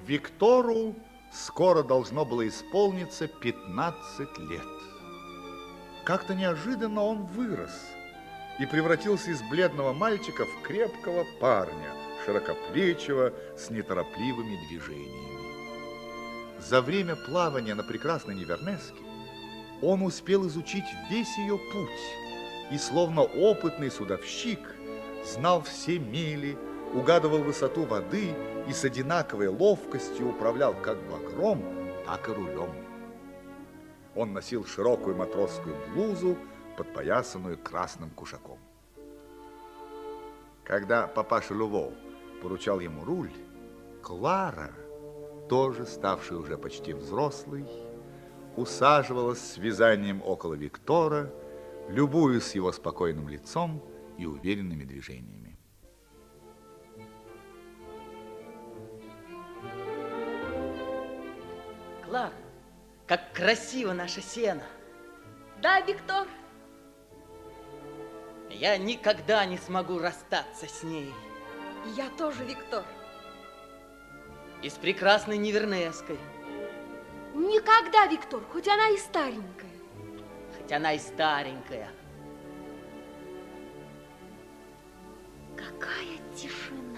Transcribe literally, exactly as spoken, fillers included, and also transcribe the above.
Виктору скоро должно было исполниться пятнадцать лет. Как-то неожиданно он вырос и превратился из бледного мальчика в крепкого парня, широкоплечего, с неторопливыми движениями. За время плавания на прекрасной Невернеске он успел изучить весь ее путь и, словно опытный судовщик, знал все мели, угадывал высоту воды и с одинаковой ловкостью управлял как багром, так и рулем. Он носил широкую матросскую блузу, подпоясанную красным кушаком. Когда папаша Лувол поручал ему руль, Клара, тоже ставшая уже почти взрослой, усаживалась с вязанием около Виктора, любуясь его спокойным лицом и уверенными движениями. Клара, как красиво наше сено! Да, Виктор? Я никогда не смогу расстаться с ней. Я тоже, Виктор. И с прекрасной Невернеской. Никогда, Виктор, хоть она и старенькая. Хоть она и старенькая. Какая тишина!